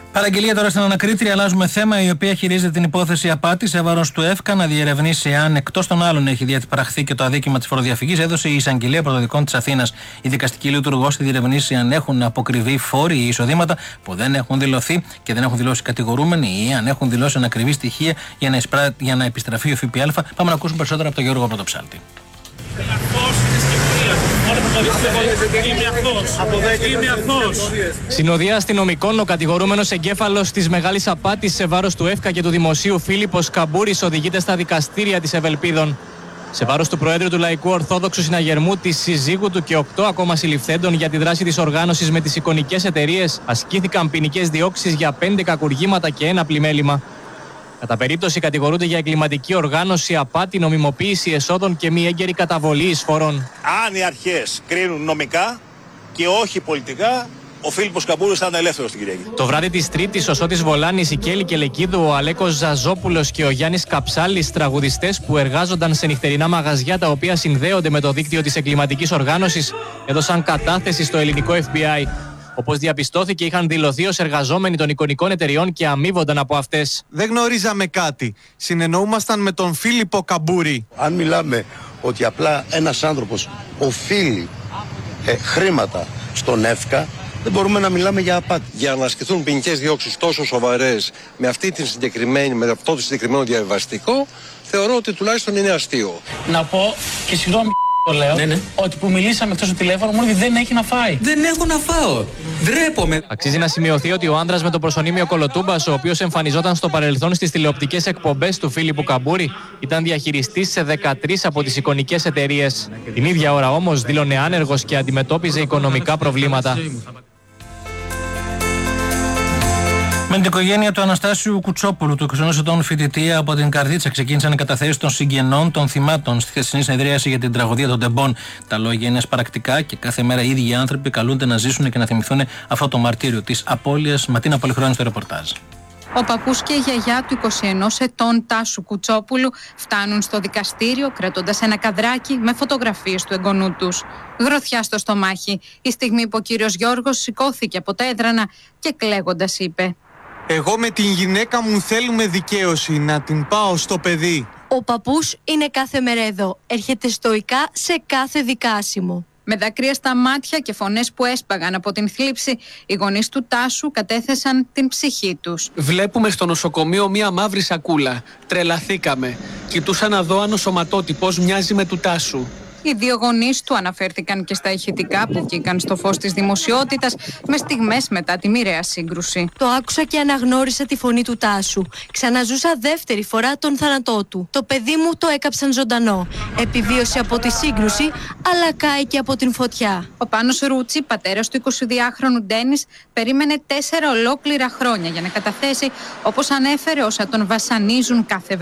Παραγγελία τώρα στην ανακρίτρια. Αλλάζουμε θέμα, η οποία χειρίζεται την υπόθεση απάτης σε βάρος του ΕΦΚΑ να διερευνήσει αν εκτός των άλλων έχει διαπραχθεί και το αδίκημα της φοροδιαφυγής. Έδωσε η Εισαγγελία Πρωτοδικών της Αθήνας. Η δικαστική λειτουργός τη διερευνήσει αν έχουν αποκριβεί φόροι ή εισοδήματα που δεν έχουν δηλωθεί και δεν έχουν δηλώσει κατηγορούμενοι ή αν έχουν δηλώσει ανακριβή στοιχεία για να επιστραφεί ο ΦΠΑ. Πάμε να ακούσουμε περισσότερα από τον Γιώργο Πρωτοψάλτη. Συνοδεία αστυνομικών, ο κατηγορούμενος εγκέφαλος της μεγάλης απάτης σε βάρος του ΕΦΚΑ και του δημοσίου Φίλιππος Καμπούρης οδηγείται στα δικαστήρια της Ευελπίδων. Σε βάρος του Προέδρου του Λαϊκού Ορθόδοξου Συναγερμού, της συζύγου του και 8 ακόμα συλληφθέντων για τη δράση της οργάνωσης με τις εικονικές εταιρείες, ασκήθηκαν ποινικές διώξεις για 5 κακουργήματα και 1 πλημέλημα. Κατά περίπτωση κατηγορούνται για εγκληματική οργάνωση, απάτη, νομιμοποίηση εσόδων και μη έγκαιρη καταβολή εισφορών. Αν οι αρχές κρίνουν νομικά και όχι πολιτικά, ο Φίλιππος Καμπούρης θα είναι ελεύθερος την Κυριακή. Το βράδυ της Τρίτης, ο Σώτης Βολάνης, η Κέλη Κελεκίδου, ο Αλέκος Ζαζόπουλος και ο Γιάννης Καψάλης, τραγουδιστές που εργάζονταν σε νυχτερινά μαγαζιά τα οποία συνδέονται με το δίκτυο της εγκληματικής οργάνωσης, έδωσαν κατάθεση στο ελληνικό FBI. Όπως διαπιστώθηκε, είχαν δηλωθεί ως εργαζόμενοι των εικονικών εταιριών και αμείβονταν από αυτές. Δεν γνωρίζαμε κάτι. Συνεννοούμασταν με τον Φίλιππο Καμπούρη. Αν μιλάμε ότι απλά ένας άνθρωπος οφείλει χρήματα στον ΕΦΚΑ, δεν μπορούμε να μιλάμε για απάτη. Για να ασκηθούν ποινικές διώξεις τόσο σοβαρές με με αυτό το συγκεκριμένο διαβιβαστικό, θεωρώ ότι τουλάχιστον είναι αστείο. Να πω και συγγνώμη. Το λέω, ότι που μιλήσαμε εκτός του τηλέφωνο μου ότι δεν έχει να φάει. Δεν έχω να φάω. Ντρέπομαι. Αξίζει να σημειωθεί ότι ο άνδρας με το προσωνύμιο Κολοτούμπας, ο οποίος εμφανιζόταν στο παρελθόν στις τηλεοπτικές εκπομπές του Φίλιππου Καμπούρη, ήταν διαχειριστής σε 13 από τις εικονικές εταιρείες. Την ίδια ώρα όμως δήλωνε άνεργος και αντιμετώπιζε οικονομικά προβλήματα. Με την οικογένεια του Αναστάσιου Κουτσόπουλου, του 21 ετών φοιτητή από την Καρδίτσα, ξεκίνησαν οι καταθέσεις των συγγενών των θυμάτων στη χθεσινή συνεδρίαση για την τραγωδία των Τεμπών. Τα λόγια είναι σπαρακτικά και κάθε μέρα οι ίδιοι άνθρωποι καλούνται να ζήσουν και να θυμηθούν αυτό το μαρτύριο της απώλειας. Ματίνα Πολυχρόνη στο ρεπορτάζ. Ο παππούς και η γιαγιά του 21 ετών Τάσου Κουτσόπουλου φτάνουν στο δικαστήριο κρατώντας ένα καδράκι με φωτογραφίες του εγγονού τους. Γροθιά στο στομάχι, η στιγμή που ο κύριος Γιώργος σηκώθηκε από τα έδρανα και κλαίγοντας είπε: Εγώ με την γυναίκα μου θέλουμε δικαίωση, να την πάω στο παιδί. Ο παππούς είναι κάθε μέρα εδώ. Έρχεται στοικά σε κάθε δικάσιμο. Με δάκρυα στα μάτια και φωνές που έσπαγαν από την θλίψη, οι γονείς του Τάσου κατέθεσαν την ψυχή τους. Βλέπουμε στο νοσοκομείο μία μαύρη σακούλα. Τρελαθήκαμε. Κοιτούσα ένα δώανο σωματότυπος, μοιάζει με του Τάσου. Οι δύο γονείς του αναφέρθηκαν και στα ηχητικά που βγήκαν στο φως της δημοσιότητας με στιγμές μετά τη μοιραία σύγκρουση. Το άκουσα και αναγνώρισα τη φωνή του Τάσου. Ξαναζούσα δεύτερη φορά τον θάνατό του. Το παιδί μου το έκαψαν ζωντανό. Επιβίωσε από τη σύγκρουση, αλλά κάηκε από την φωτιά. Ο Πάνος Ρούτσι, πατέρας του 22χρονου Ντένις, περίμενε 4 ολόκληρα χρόνια για να καταθέσει, όπως ανέφερε, όσα τον βασανίζουν κάθε